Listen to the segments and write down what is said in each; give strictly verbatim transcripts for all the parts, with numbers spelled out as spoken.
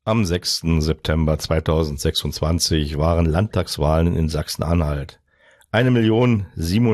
Am sechsten September zweitausendsechsundzwanzig waren Landtagswahlen in Sachsen-Anhalt. eine Million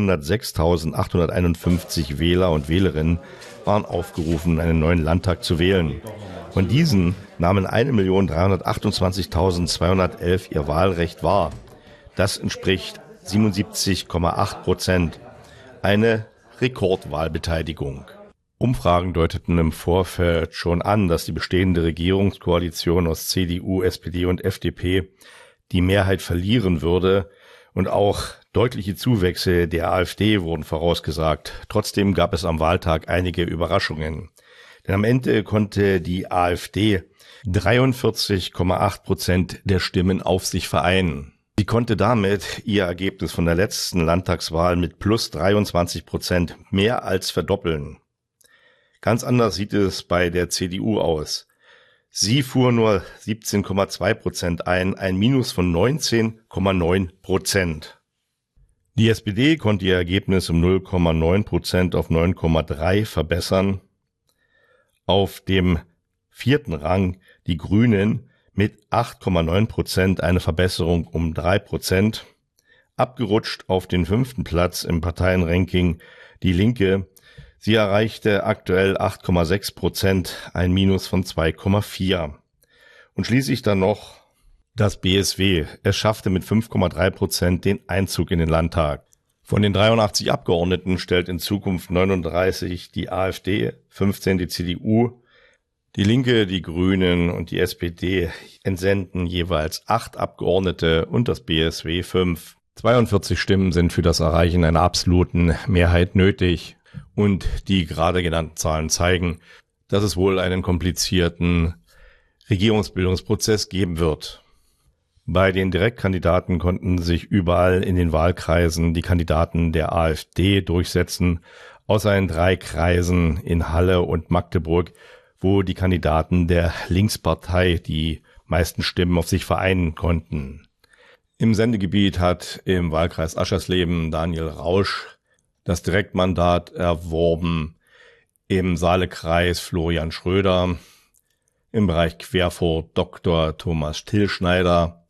siebenhundertsechstausendachthunderteinundfünfzig Wähler und Wählerinnen waren aufgerufen, einen neuen Landtag zu wählen. Von diesen nahmen eine Million dreihundertachtundzwanzigtausendzweihundertelf ihr Wahlrecht wahr. Das entspricht siebenundsiebzig Komma acht Prozent. Eine Rekordwahlbeteiligung. Umfragen deuteten im Vorfeld schon an, dass die bestehende Regierungskoalition aus C D U, S P D und F D P die Mehrheit verlieren würde, und auch deutliche Zuwächse der AfD wurden vorausgesagt. Trotzdem gab es am Wahltag einige Überraschungen. Denn am Ende konnte die AfD dreiundvierzig Komma acht Prozent der Stimmen auf sich vereinen. Sie konnte damit ihr Ergebnis von der letzten Landtagswahl mit plus dreiundzwanzig Prozent mehr als verdoppeln. Ganz anders sieht es bei der C D U aus. Sie fuhr nur siebzehn Komma zwei Prozent ein, ein Minus von neunzehn Komma neun Prozent. Die S P D konnte ihr Ergebnis um null Komma neun Prozent auf neun Komma drei verbessern. Auf dem vierten Rang die Grünen mit acht Komma neun Prozent, eine Verbesserung um drei Prozent. Abgerutscht auf den fünften Platz im Parteienranking die Linke. Sie erreichte aktuell acht Komma sechs Prozent, ein Minus von zwei Komma vier. Und schließlich dann noch das B S W. Es schaffte mit fünf Komma drei Prozent den Einzug in den Landtag. Von den dreiundachtzig Abgeordneten stellt in Zukunft neununddreißig die AfD, fünfzehn die C D U, die Linke, die Grünen und die S P D entsenden jeweils acht Abgeordnete und das B S W fünf. zweiundvierzig Stimmen sind für das Erreichen einer absoluten Mehrheit nötig. Und die gerade genannten Zahlen zeigen, dass es wohl einen komplizierten Regierungsbildungsprozess geben wird. Bei den Direktkandidaten konnten sich überall in den Wahlkreisen die Kandidaten der AfD durchsetzen, außer in drei Kreisen in Halle und Magdeburg, wo die Kandidaten der Linkspartei die meisten Stimmen auf sich vereinen konnten. Im Sendegebiet hat im Wahlkreis Aschersleben Daniel Rausch das Direktmandat erworben, im Saalekreis Florian Schröder, im Bereich Querfurt Doktor Thomas Tillschneider,